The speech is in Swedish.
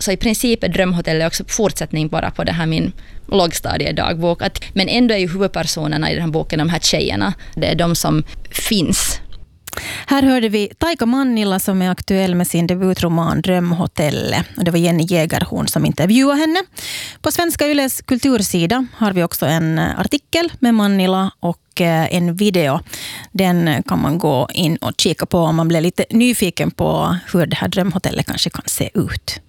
Så i princip är Drömhotellet också fortsättning bara på det här min lågstadiedagbok. Men ändå är ju huvudpersonerna i den här boken de här tjejerna. Det är de som finns. Här hörde vi Taika Mannila som är aktuell med sin debutroman Drömhotellet. Och det var Jenny Jägerhorn som intervjuade henne. På Svenska Yles kultursida har vi också en artikel med Mannila och en video. Den kan man gå in och kika på om man blir lite nyfiken på hur det här Drömhotellet kanske kan se ut.